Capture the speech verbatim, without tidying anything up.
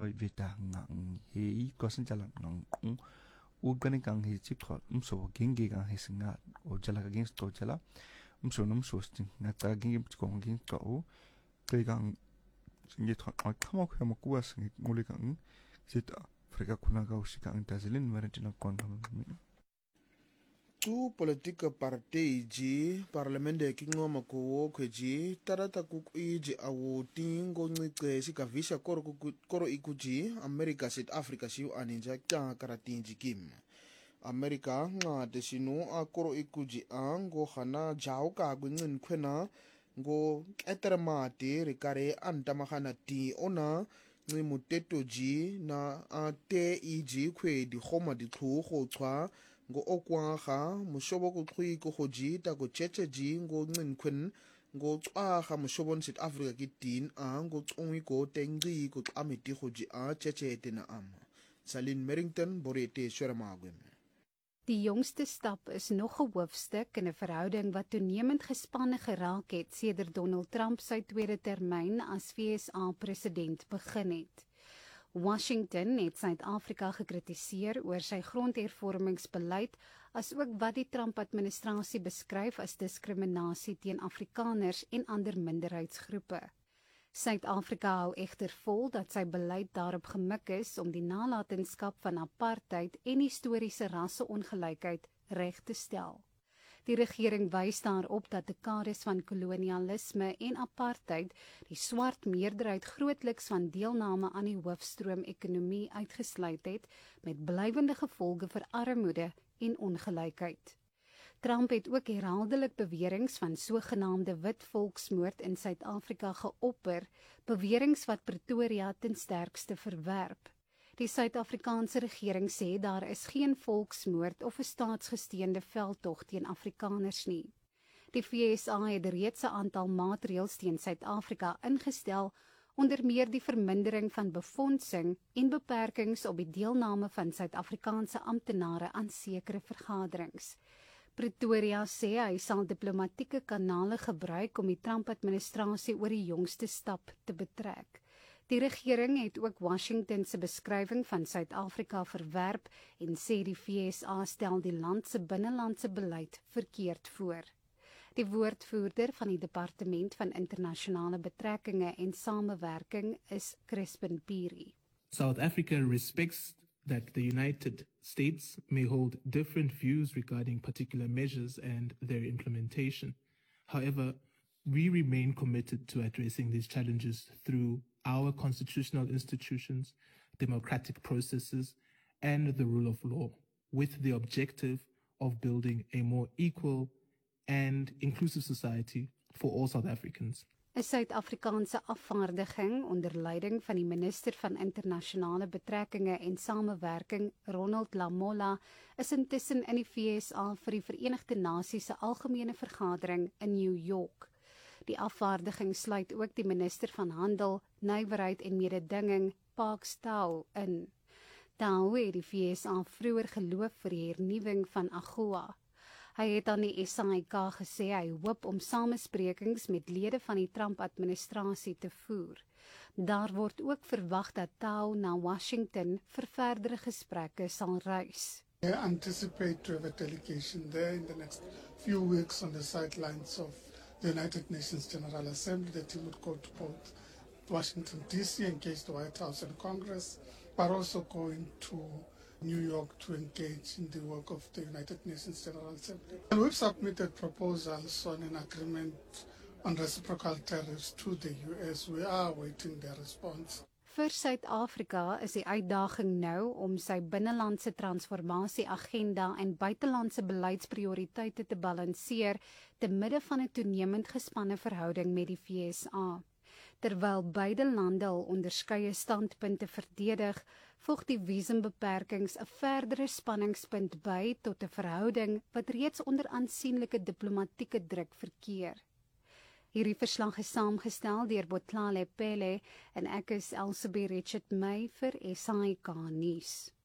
oi vita ngang he ko san jala ngang u gani kang he chip thol um so gengi kang he singa o jala ka geng sto jala um so num so sting na ta geng ko geng to o ke kang singe thol ai khamo khamo kuwa singe ngoli kang sit freka kuna ga usika intazilin merentina kon tu politika partei ji parlamente kingoma ko kweji tarata kuiji awu tingo ngice sikavisha koro koro ikuji America South Africa siu aninja kya karatinji kim America ngade sinu a koro ikuji ango khana jaw ka gwingin khwena ngo etermate rikare antamahana ti ona ngi muteto ji na ate iji khwe di khoma di khlu go chwa ngo okwaga mushobo ko khwi ko hoji ta ko cheche ji ngo nginkhwen ngo xwaga mushobon South Africa ki tin a ngo xongi ko tengi ko amiti hoji a cheche tena am Salin Merrington borete shwermagwem. Die jongste stap is nog 'n hoofstuk in 'n verhouding wat toenemend gespanne geraak het sedert Donald Trump sy tweede termyn as V S A-president begin het. Washington het Suid-Afrika gekritiseer oor sy grondhervormingsbeleid, asook wat die Trump-administrasie beskryf as diskriminasie teen Afrikaners en ander minderheidsgroepe. Suid-Afrika hou egter vol dat sy beleid daarop gemik is om die nalatenskap van apartheid en historiese rasseongelykheid reg te stel. Die regering wys daarop dat dekades van kolonialisme en apartheid die swart meerderheid grootliks van deelname aan die hoofstroom-ekonomie uitgesluit het, met blywende gevolge vir armoede en ongelykheid. Trump het ook herhaaldelik beweringe van sogenaamde wit volksmoord in Suid-Afrika geopper, beweringe wat Pretoria ten sterkste verwerp. Die Suid-Afrikaanse regering sê daar is geen volksmoord of 'n staatsgesteende veldtog teen Afrikaners nie. Die V S A het reeds 'n aantal maatreëls teen Suid-Afrika ingestel, onder meer die vermindering van befondsing en beperkings op die deelname van Suid-Afrikaanse amptenare aan sekere vergaderings. Pretoria sê hy sal diplomatieke kanale gebruik om die Trump-administrasie oor die jongste stap te betrek. Die regering het ook Washington se beskrywing van Suid-Afrika verwerp en sê die V S A stel die land se binnelandse beleid verkeerd voor. Die woordvoerder van die Departement van Internasionale Betrekkinge en Samewerking is Crispin Piri. South Africa respects that the United States may hold different views regarding particular measures and their implementation. However, we remain committed to addressing these challenges through our constitutional institutions, democratic processes, and the rule of law, with the objective of building a more equal and inclusive society for all South Africans. 'n Suid-Afrikaanse afvaardiging onder leiding van die minister van Internasionale Betrekkinge en Samewerking, Ronald Lamola, is intussen in die V S A vir die Verenigde Nasies se algemene vergadering in New York. Die afvaardiging sluit ook die minister van Handel, Nywerheid en Mededinging, Parks Tau, in. Tau het die V S A vroeër geloof vir die hernuwing van AGOA. Hy het aan die S A I K gesê hy hoop om samesprekings met lede van die Trump-administrasie te voer. Daar word ook verwag dat Tau na Washington vir verdere gesprekke sal reis. I anticipate to have a delegation there in the next few weeks on the sidelines of the United Nations General Assembly. The team would go to both Washington, D C, engage the White House and Congress, but also going to New York to engage in the work of the United Nations General Assembly. And we've submitted proposals on an agreement on reciprocal tariffs to the U S. We are awaiting their response. Vir Suid-Afrika is die uitdaging nou om sy binnelandse transformasie-agenda en buitelandse beleidsprioriteite te balanseer te midde van 'n toenemend gespanne verhouding met die V S A. Terwyl beide lande al onderskeie standpunte verdedig, voeg die visumbeperkings 'n verdere spanningspunt by tot 'n verhouding wat reeds onder aansienlike diplomatieke druk verkeer. Hierdie verslag is saamgestel deur Botlale Pele en ek is Elsabie Richard May vir S A I K nuus.